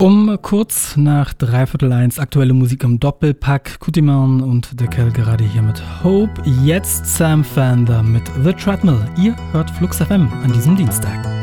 Um kurz nach 1:15 aktuelle Musik im Doppelpack. Kutiman und der Kerl gerade hier mit Hope. Jetzt Sam Fender mit The Treadmill. Ihr hört Flux FM an diesem Dienstag.